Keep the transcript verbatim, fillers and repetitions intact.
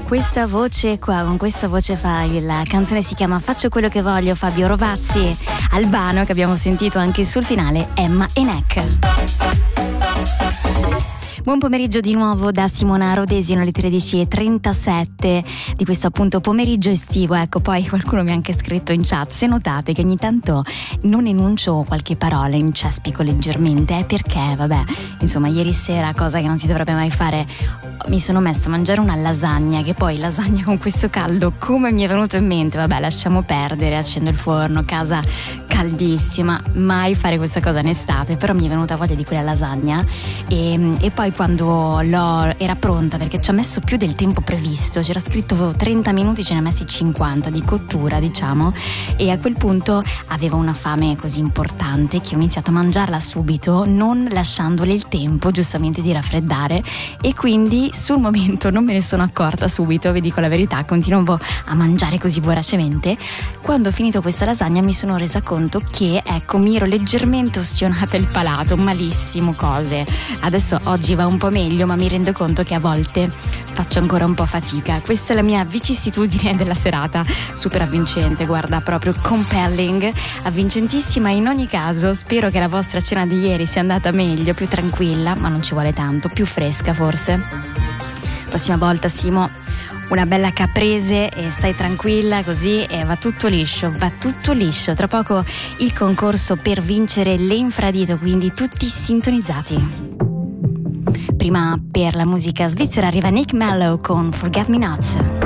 Questa voce qua, con questa voce fa, la canzone si chiama Faccio quello che voglio, Fabio Rovazzi, Albano, che abbiamo sentito anche sul finale, Emma e Neck. Buon pomeriggio di nuovo da Simona Rodesi, alle tredici e trentasette di questo appunto pomeriggio estivo. Ecco, poi qualcuno mi ha anche scritto in chat, se notate che ogni tanto non enuncio qualche parola, incespico leggermente, è perché, vabbè, insomma, ieri sera, cosa che non si dovrebbe mai fare, mi sono messa a mangiare una lasagna, che poi lasagna con questo caldo, come mi è venuto in mente, vabbè, lasciamo perdere, accendo il forno, casa caldissima, mai fare questa cosa in estate, però mi è venuta voglia di quella lasagna e, e poi quando l'ho, era pronta, perché ci ha messo più del tempo previsto, c'era scritto trenta minuti, ce ne ha messi cinquanta di cottura, diciamo, e a quel punto avevo una fame così importante che ho iniziato a mangiarla subito, non lasciandole il tempo giustamente di raffreddare, e quindi sul momento non me ne sono accorta subito, vi dico la verità, continuavo a mangiare così voracemente. Quando ho finito questa lasagna mi sono resa conto che, ecco, mi ero leggermente ustionata il palato, malissimo, cose. Adesso oggi va un po' meglio, ma mi rendo conto che a volte faccio ancora un po' fatica. Questa è la mia vicissitudine della serata, super avvincente, guarda, proprio compelling, avvincentissima. In ogni caso spero che la vostra cena di ieri sia andata meglio, più tranquilla, ma non ci vuole tanto, più fresca forse. Prossima volta, Simo, una bella caprese e stai tranquilla così e va tutto liscio, va tutto liscio. Tra poco il concorso per vincere l'Infradito, quindi tutti sintonizzati. Prima, per la musica svizzera arriva Nick Mello con Forget Me Not.